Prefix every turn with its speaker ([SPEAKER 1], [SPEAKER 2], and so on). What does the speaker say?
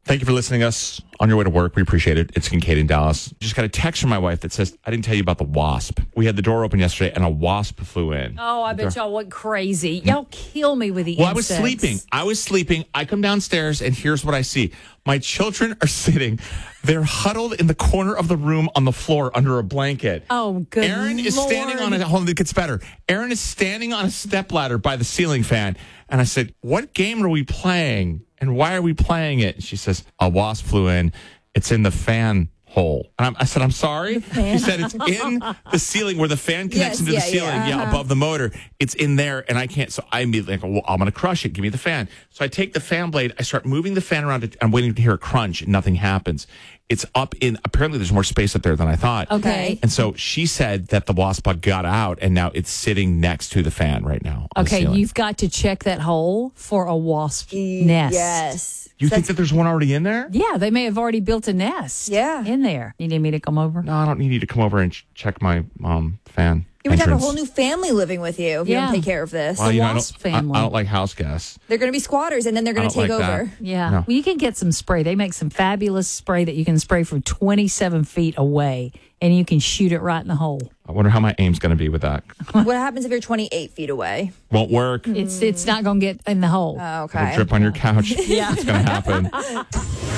[SPEAKER 1] Thank you for listening to us on your way to work. We appreciate it. It's Kincaid in Dallas. Just got a text from my wife that says, I didn't tell you about the wasp. We had the door open yesterday and a wasp flew in.
[SPEAKER 2] Oh, I bet y'all went crazy. Y'all kill me with the
[SPEAKER 1] Well,
[SPEAKER 2] insects.
[SPEAKER 1] I was sleeping. I come downstairs and here's what I see. My children are sitting. They're huddled in the corner of the room on the floor under a blanket.
[SPEAKER 2] Oh, good
[SPEAKER 1] Aaron is
[SPEAKER 2] Lord.
[SPEAKER 1] standing on hold on, it gets better. Aaron is standing on a stepladder by the ceiling fan. And I said, what game are we playing? And why are we playing it? And she says, a wasp flew in. It's in the fan hole. And I said, I'm sorry? She said, it's in the ceiling where the fan connects into the ceiling. Yeah, above the motor. It's in there. And I can't. So I immediately go, well, I'm going to crush it. Give me the fan. So I take the fan blade. I start moving the fan around. I'm waiting to hear a crunch. And nothing happens. It's up in, apparently there's more space up there than I thought.
[SPEAKER 2] Okay.
[SPEAKER 1] And so she said that the wasp bug got out and now it's sitting next to the fan right now.
[SPEAKER 2] Okay, you've got to check that hole for a wasp nest.
[SPEAKER 3] Yes.
[SPEAKER 1] You think that there's one already in there?
[SPEAKER 2] Yeah, they may have already built a nest in there. You need me to come over?
[SPEAKER 1] No, I don't need you to come over and check my fan.
[SPEAKER 3] You would have a
[SPEAKER 1] entrance.
[SPEAKER 3] whole new family living with you if you don't take care of this.
[SPEAKER 1] Well, I
[SPEAKER 2] wasp family.
[SPEAKER 1] I don't like house guests.
[SPEAKER 3] They're going to be squatters, and then they're going to take
[SPEAKER 1] like
[SPEAKER 3] over.
[SPEAKER 1] that.
[SPEAKER 2] Yeah.
[SPEAKER 1] No.
[SPEAKER 2] Well, you can get some spray. They make some fabulous spray that you can spray from 27 feet away, and you can shoot it right in the hole.
[SPEAKER 1] I wonder how my aim's going to be with that.
[SPEAKER 3] What happens if you're 28 feet away?
[SPEAKER 1] Won't work.
[SPEAKER 2] It's not going to get in the hole.
[SPEAKER 3] Oh,
[SPEAKER 1] It'll
[SPEAKER 3] okay.
[SPEAKER 1] drip on your couch.
[SPEAKER 2] Yeah.
[SPEAKER 1] It's going to happen.